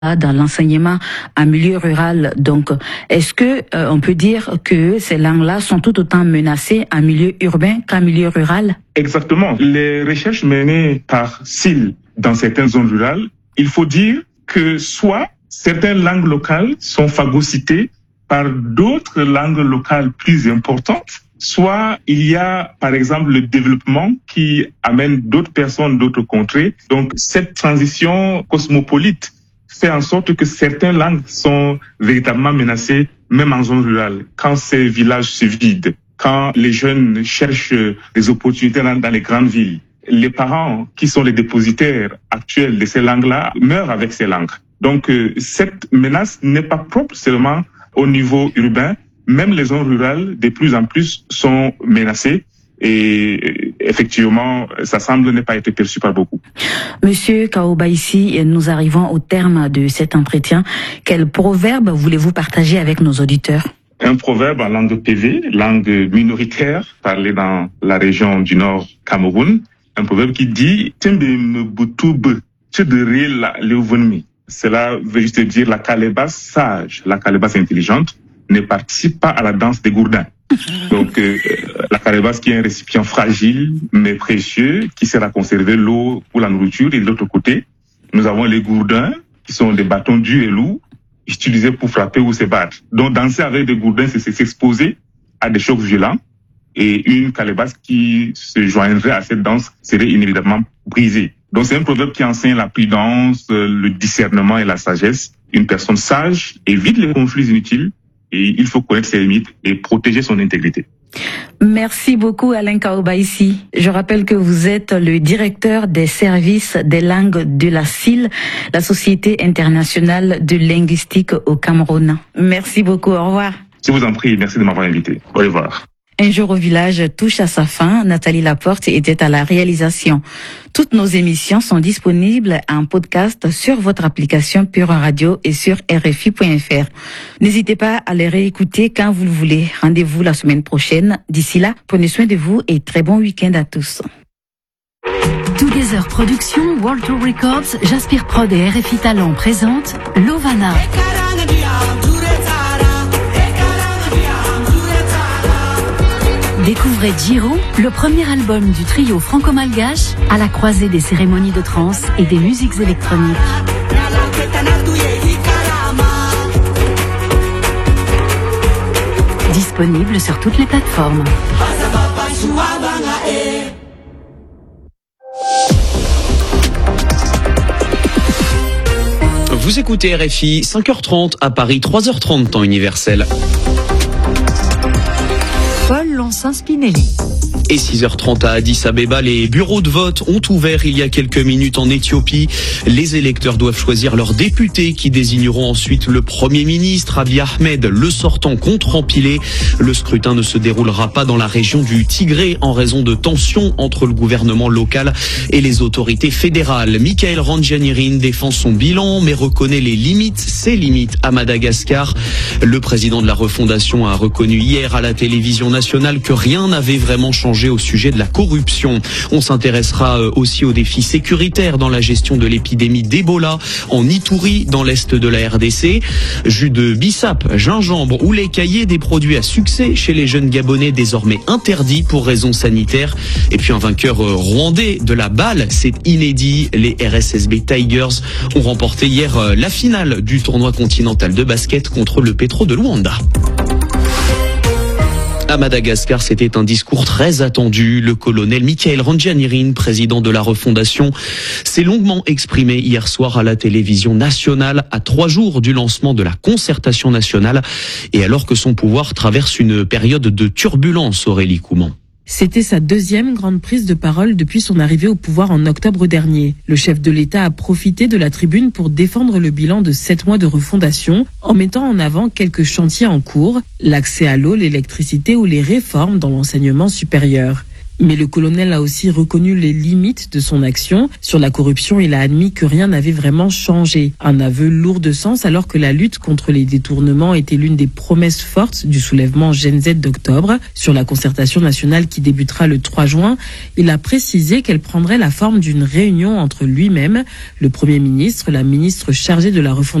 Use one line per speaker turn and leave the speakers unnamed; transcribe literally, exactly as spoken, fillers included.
dans l'enseignement en milieu rural. Donc, est-ce que euh, on peut dire que ces langues-là sont tout autant menacées en milieu urbain qu'en milieu rural?
Exactement. Les recherches menées par S I L dans certaines zones rurales, il faut dire que soit certaines langues locales sont phagocytées par d'autres langues locales plus importantes, soit il y a, par exemple, le développement qui amène d'autres personnes d'autres contrées. Donc, cette transition cosmopolite fait en sorte que certaines langues sont véritablement menacées, même en zone rurale. Quand ces villages se vident, quand les jeunes cherchent des opportunités dans, dans les grandes villes, les parents qui sont les dépositaires actuels de ces langues-là meurent avec ces langues. Donc, euh, cette menace n'est pas propre seulement au niveau urbain. Même les zones rurales, de plus en plus, sont menacées. Et effectivement, ça semble ne pas être perçu par beaucoup.
Monsieur Kaobaïsi, nous arrivons au terme de cet entretien. Quel proverbe voulez-vous partager avec nos auditeurs?
Un proverbe en langue P V, langue minoritaire, parlé dans la région du Nord Cameroun. Un proverbe qui dit « Cela veut juste dire la calebasse sage, la calebasse intelligente ne participe pas à la danse des gourdins. Donc, euh, la calebasse qui est un récipient fragile, mais précieux, qui sert à conserver l'eau ou la nourriture. Et de l'autre côté, nous avons les gourdins, qui sont des bâtons durs et lourds, utilisés pour frapper ou se battre. Donc, danser avec des gourdins, c'est s'exposer à des chocs violents. Et une calebasse qui se joindrait à cette danse serait inévitablement brisée. Donc, c'est un proverbe qui enseigne la prudence, le discernement et la sagesse. Une personne sage évite les conflits inutiles. Et il faut connaître ses limites et protéger son intégrité.
Merci beaucoup Alain Kaobaïsi. Je rappelle que vous êtes le directeur des services des langues de la S I L, la Société internationale de linguistique au Cameroun. Merci beaucoup, au revoir.
Je vous en prie, merci de m'avoir invité. Au revoir.
Un jour au village touche à sa fin. Nathalie Laporte était à la réalisation. Toutes nos émissions sont disponibles en podcast sur votre application Pure Radio et sur R F I point F R. N'hésitez pas à les réécouter quand vous le voulez. Rendez-vous la semaine prochaine. D'ici là, prenez soin de vous et très bon week-end à tous.
Together Productions, World Tour Records, Jaspir Prod et R F I Talent présentent Lovana. Découvrez Giro, le premier album du trio franco-malgache à la croisée des cérémonies de trance et des musiques électroniques. Disponible sur toutes les plateformes.
Vous écoutez R F I, cinq heures trente à Paris, trois heures trente temps universel.
Paul Lancin-Spinelli.
Et six heures trente à Addis Abeba, les bureaux de vote ont ouvert il y a quelques minutes en Éthiopie. Les électeurs doivent choisir leurs députés qui désigneront ensuite le Premier ministre Abiy Ahmed, le sortant contre-empilé. Le scrutin ne se déroulera pas dans la région du Tigré en raison de tensions entre le gouvernement local et les autorités fédérales. Michael Randjanirin défend son bilan mais reconnaît les limites, ses limites à Madagascar. Le président de la refondation a reconnu hier à la télévision nationale que rien n'avait vraiment changé au sujet de la corruption. On s'intéressera aussi aux défis sécuritaires dans la gestion de l'épidémie d'Ebola en Ituri, dans l'est de la R D C. Jus de bissap, gingembre ou lait caillé, des produits à succès chez les jeunes Gabonais désormais interdits pour raisons sanitaires. Et puis un vainqueur rwandais de la balle, c'est inédit. Les R S S B Tigers ont remporté hier la finale du tournoi continental de basket contre le Petro de Luanda. À Madagascar, c'était un discours très attendu. Le colonel Michael Randjanirin, président de la refondation, s'est longuement exprimé hier soir à la télévision nationale à trois jours du lancement de la concertation nationale et alors que son pouvoir traverse une période de turbulence, Aurélie Couman.
C'était sa deuxième grande prise de parole depuis son arrivée au pouvoir en octobre dernier. Le chef de l'État a profité de la tribune pour défendre le bilan de sept mois de refondation en mettant en avant quelques chantiers en cours, l'accès à l'eau, l'électricité ou les réformes dans l'enseignement supérieur. Mais le colonel a aussi reconnu les limites de son action. Sur la corruption, il a admis que rien n'avait vraiment changé. Un aveu lourd de sens alors que la lutte contre les détournements était l'une des promesses fortes du soulèvement Gen Z d'octobre. Sur la concertation nationale qui débutera le trois juin, il a précisé qu'elle prendrait la forme d'une réunion entre lui-même, le Premier ministre, la ministre chargée de la refondation